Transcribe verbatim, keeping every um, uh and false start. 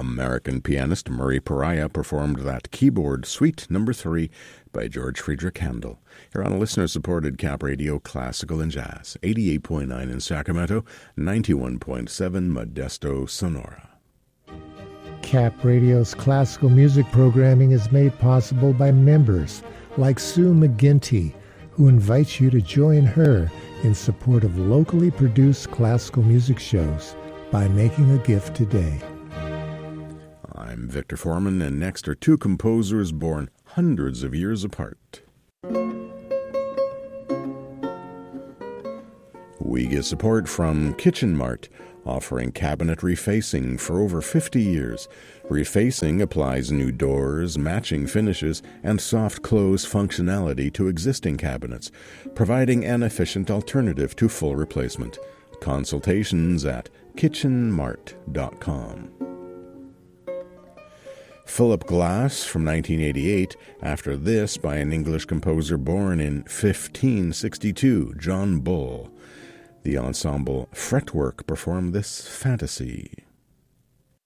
American pianist Murray Pariah performed that keyboard suite number three by George Friedrich Handel. Here on a listener-supported Cap Radio Classical and Jazz, eighty-eight point nine in Sacramento, ninety-one point seven Modesto, Sonora. Cap Radio's classical music programming is made possible by members like Sue McGinty, who invites you to join her in support of locally produced classical music shows by making a gift today. I'm Victor Foreman, and next are two composers born hundreds of years apart. We get support from Kitchen Mart, offering cabinet refacing for over fifty years. Refacing applies new doors, matching finishes, and soft close functionality to existing cabinets, providing an efficient alternative to full replacement. Consultations at kitchen mart dot com. Philip Glass from nineteen eighty-eight, after this by an English composer born in fifteen sixty-two, John Bull. The ensemble Fretwork performed this fantasy.